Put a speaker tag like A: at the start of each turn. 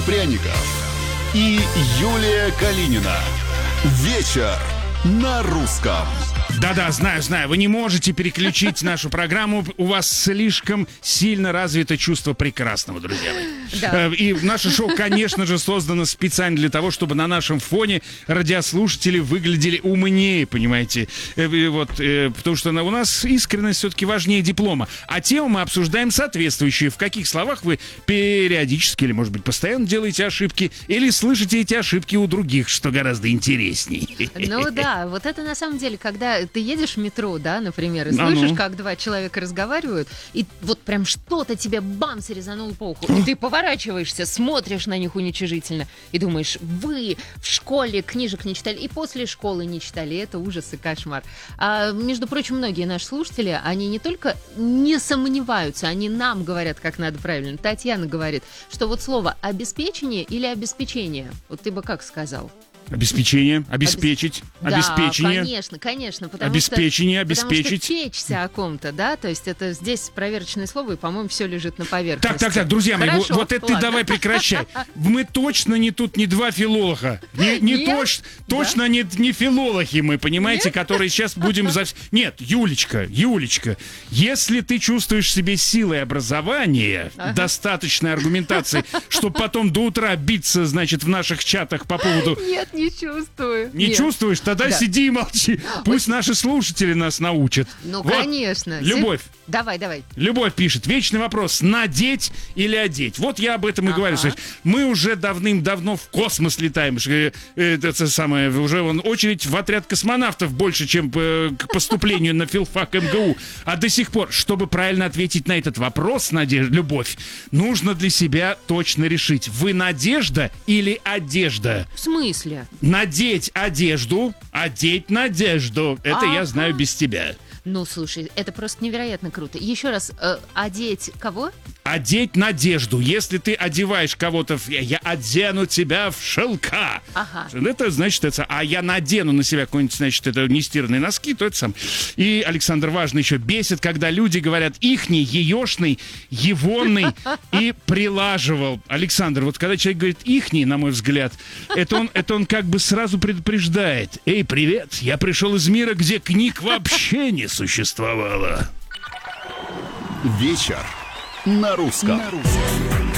A: Пряников и Юлия Калинина. Вечер на русском.
B: Да-да, знаю. Вы не можете переключить нашу программу. У вас слишком сильно развито чувство прекрасного, друзья мои.
C: Да.
B: И наше шоу, конечно же, создано специально для того, чтобы на нашем фоне радиослушатели выглядели умнее, понимаете? Потому что у нас искренность все-таки важнее диплома. А тему мы обсуждаем соответствующие. В каких словах вы периодически или, может быть, постоянно делаете ошибки, или слышите эти ошибки у других, что гораздо интересней.
C: Ну да, вот это на самом деле, когда ты едешь в метро, да, например, и слышишь, как два человека разговаривают, и вот прям что-то тебе бамс резануло по уху, и ты поворачиваешься, смотришь на них уничижительно, и думаешь, вы в школе книжек не читали, и после школы не читали, это ужас и кошмар. А, между прочим, многие наши слушатели, они не только не сомневаются, они нам говорят, как надо правильно. Татьяна говорит, что вот слово «обеспечение» или «обеспечение», вот ты бы как сказал?
B: Обеспечение, обеспечить, обеспечение.
C: Да, конечно.
B: Обеспечение, обеспечить.
C: Потому что печься о ком-то, да, то есть это здесь проверочное слово, и, по-моему, все лежит на поверхности.
B: Так, друзья мои,
C: Хорошо,
B: вот это ты давай прекращай. Мы точно не два филолога. Точно не филологи мы, понимаете, которые сейчас будем... Нет, Юлечка, если ты чувствуешь в себе силой образования, достаточной аргументации, чтобы потом до утра биться, значит, в наших чатах по поводу...
C: Нет, не чувствую.
B: Не чувствуешь? Тогда сиди и молчи. Пусть наши слушатели нас научат.
C: Ну, вот, конечно.
B: Любовь.
C: Давай.
B: Любовь пишет. Вечный вопрос. Надеть или одеть? Вот я об этом и говорю. Мы уже давным-давно в космос летаем. Это самое, уже очередь в отряд космонавтов больше, чем к поступлению на филфак МГУ. А до сих пор, чтобы правильно ответить на этот вопрос, Любовь, нужно для себя точно решить. Вы Надежда или одежда?
C: В смысле?
B: Надеть одежду, одеть надежду. Это я знаю без тебя.
C: Ну, слушай, это просто невероятно круто. Еще раз, одеть кого?
B: Одеть надежду. Если ты одеваешь кого-то, я одену тебя в шелка.
C: Ага.
B: Это значит, а я надену на себя какой-нибудь, значит, это нестиранные носки, то это сам. И, Александр, важно еще, бесит, когда люди говорят ихний, еешный, егонный и прилаживал. Александр, вот когда человек говорит ихний, на мой взгляд, это он как бы сразу предупреждает. Эй, привет, я пришел из мира, где книг вообще не существовало.
A: Вечер на русском.